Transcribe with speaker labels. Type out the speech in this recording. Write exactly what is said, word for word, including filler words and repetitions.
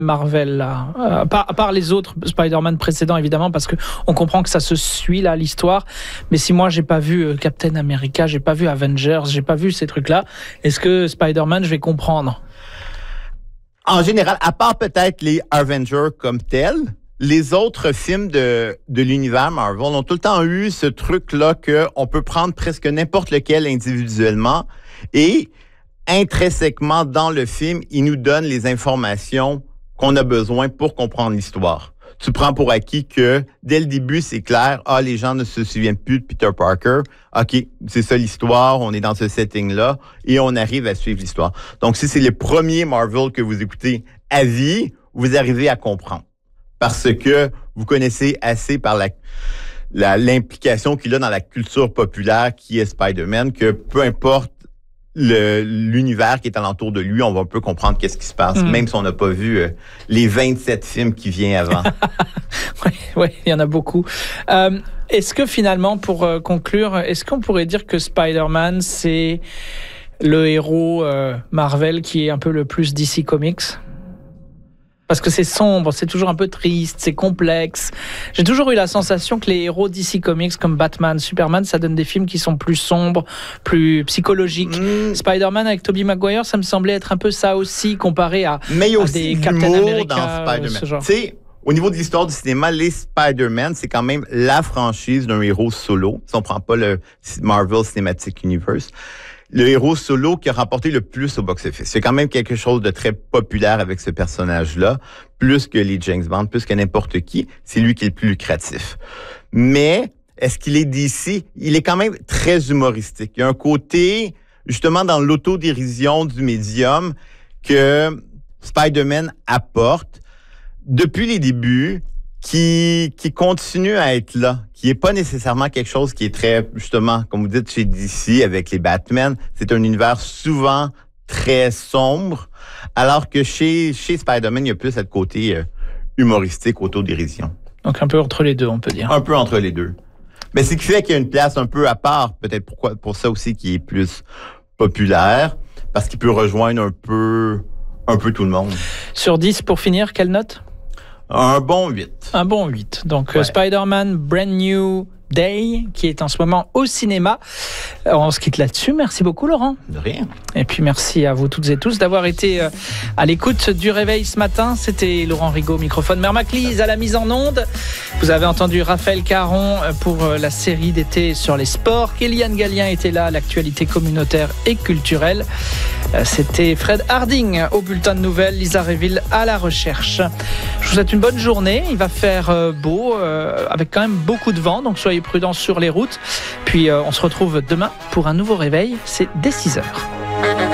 Speaker 1: Marvel là, euh, à, part, à part les autres Spider-Man précédents évidemment, parce que on comprend que ça se suit là l'histoire. Mais si moi j'ai pas vu euh, Captain America, j'ai pas vu Avengers, j'ai pas vu ces trucs-là, est-ce que Spider-Man je vais comprendre?
Speaker 2: En général, à part peut-être les Avengers comme tels, les autres films de, de l'univers Marvel ont tout le temps eu ce truc-là qu'on peut prendre presque n'importe lequel individuellement et intrinsèquement dans le film, il nous donne les informations qu'on a besoin pour comprendre l'histoire. Tu prends pour acquis que dès le début, c'est clair, ah, les gens ne se souviennent plus de Peter Parker. OK, c'est ça l'histoire, on est dans ce setting-là et on arrive à suivre l'histoire. Donc, si c'est le premier Marvel que vous écoutez à vie, vous arrivez à comprendre. Parce que vous connaissez assez par la, la, l'implication qu'il a dans la culture populaire qui est Spider-Man, que peu importe Le, l'univers qui est alentour de lui, on va un peu comprendre qu'est-ce qui se passe, mmh. même si on n'a pas vu euh, les vingt-sept films qui viennent avant.
Speaker 1: Oui, ouais, il y en a beaucoup. Euh, est-ce que finalement, pour euh, conclure, est-ce qu'on pourrait dire que Spider-Man, c'est le héros euh, Marvel qui est un peu le plus D C Comics ? Parce que c'est sombre, c'est toujours un peu triste, c'est complexe. J'ai toujours eu la sensation que les héros D C Comics comme Batman, Superman, ça donne des films qui sont plus sombres, plus psychologiques. Mmh. Spider-Man avec Tobey Maguire, ça me semblait être un peu ça aussi, comparé à,
Speaker 2: Mais il y a
Speaker 1: à
Speaker 2: aussi
Speaker 1: des Captain America.
Speaker 2: Dans Spider-Man. Tu sais, au niveau de l'histoire du cinéma, les Spider-Man, c'est quand même la franchise d'un héros solo. Si on prend pas le Marvel Cinematic Universe. Le héros solo qui a remporté le plus au box-office. C'est quand même quelque chose de très populaire avec ce personnage-là, plus que les James Bond, plus que n'importe qui. C'est lui qui est le plus lucratif. Mais, est-ce qu'il est D C? Il est quand même très humoristique. Il y a un côté, justement, dans l'autodérision du médium que Spider-Man apporte depuis les débuts, qui qui continue à être là, qui est pas nécessairement quelque chose qui est très, justement, comme vous dites, chez D C, avec les Batman, c'est un univers souvent très sombre, alors que chez, chez Spider-Man, il y a plus cette côté euh, humoristique, autodérision.
Speaker 1: Donc un peu entre les deux, on peut dire.
Speaker 2: Un peu entre les deux. Mais c'est qui fait qu'il y a une place un peu à part, peut-être pourquoi, pour ça aussi qui est plus populaire, parce qu'il peut rejoindre un peu, un peu tout le monde.
Speaker 1: Sur dix, pour finir, quelle note?
Speaker 2: Un bon huit.
Speaker 1: Un bon huit. Donc,
Speaker 2: ouais.
Speaker 1: euh, Spider-Man Brand New Day, qui est en ce moment au cinéma. On se quitte là-dessus. Merci beaucoup, Laurent.
Speaker 2: De rien.
Speaker 1: Et puis, merci à vous toutes et tous d'avoir été euh, à l'écoute du réveil ce matin. C'était Laurent Rigaud, microphone. Mère Maclise à la mise en onde. Vous avez entendu Raphaël Caron pour euh, la série d'été sur les sports. Kéliane Gallien était là, l'actualité communautaire et culturelle. Euh, c'était Fred Harding au bulletin de nouvelles. Lisa Réville à la recherche. Je vous souhaite une bonne journée. Il va faire euh, beau, euh, avec quand même beaucoup de vent. Donc, soyez prudents sur les routes. Puis, euh, on se retrouve demain pour un nouveau réveil. C'est dès six heures.